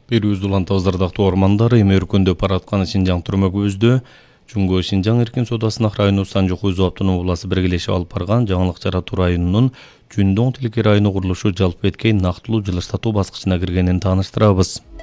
Берүүз Улантабыздардагы ормандар эми өркөндөп бараткан Шинжаң түрмөгү өздө. Чүнгө Шинжаң эркин содасынак району Санжукуйзу автономдууласы биргелешип алып барган жаңылык жаратуу районунун Жүндоң тилке району курулушу жалпы эткей нактылуу жылыштатуу баскычына киргенин тааныштырабыз.